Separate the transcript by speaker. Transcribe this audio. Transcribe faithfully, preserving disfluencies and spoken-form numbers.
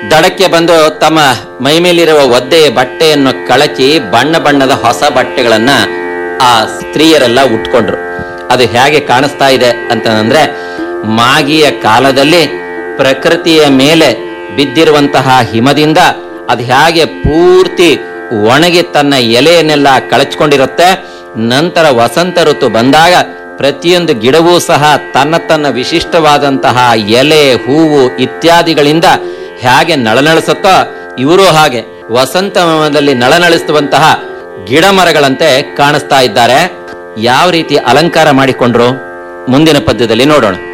Speaker 1: ದಡಕ್ಕೆ ಬಂದು ತಮ್ಮ ಮೈಮೇಲಿರುವ ಒದ್ದೆಯ ಬಟ್ಟೆಯನ್ನು ಕಳಚಿ ಬಣ್ಣ ಬಣ್ಣದ ಹೊಸ ಬಟ್ಟೆಗಳನ್ನ ಆ ಸ್ತ್ರೀಯರೆಲ್ಲ ಉಟ್ಕೊಂಡ್ರು. ಅದು ಹೇಗೆ ಕಾಣಿಸ್ತಾ ಇದೆ ಅಂತಂದ್ರೆ, ಮಾಗಿಯ ಕಾಲದಲ್ಲಿ ಪ್ರಕೃತಿಯ ಮೇಲೆ ಬಿದ್ದಿರುವಂತಹ ಹಿಮದಿಂದ ಅದು ಹೇಗೆ ಪೂರ್ತಿ ಒಣಗಿ ತನ್ನ ಎಲೆಯನ್ನೆಲ್ಲ ಕಳಚ್ಕೊಂಡಿರುತ್ತೆ. ನಂತರ ವಸಂತ ಋತು ಬಂದಾಗ ಪ್ರತಿಯೊಂದು ಗಿಡವೂ ಸಹ ತನ್ನ ತನ್ನ ವಿಶಿಷ್ಟವಾದಂತಹ ಎಲೆ, ಹೂವು ಇತ್ಯಾದಿಗಳಿಂದ ಹೇಗೆ ನಳನಳಿಸುತ್ತೋ, ಇವರು ಹಾಗೆ ವಸಂತದಲ್ಲಿ ನಳನಳಿಸುವಂತಹ ಗಿಡ ಮರಗಳಂತೆ ಕಾಣಿಸ್ತಾ ಇದ್ದಾರೆ. ಯಾವ ರೀತಿ ಅಲಂಕಾರ ಮಾಡಿಕೊಂಡ್ರು ಮುಂದಿನ ಪದ್ಯದಲ್ಲಿ ನೋಡೋಣ.